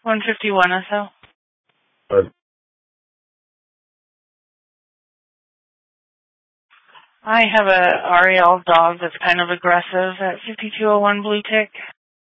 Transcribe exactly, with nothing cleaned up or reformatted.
one fifty-one S O. Uh, I have a Ariel dog that's kind of aggressive at fifty-two oh one Blue Tick.